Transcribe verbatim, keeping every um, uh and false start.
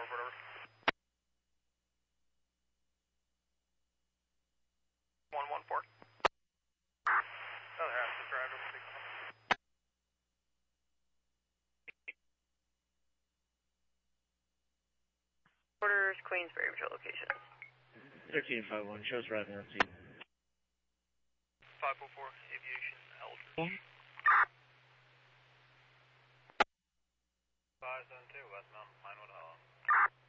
whatever. one one four. Other half the driver. Orders, Queensbury, which location? thirteen five one, shows driving on scene. five oh four, aviation, Eldridge. five seven two, West Mountain, Pinewood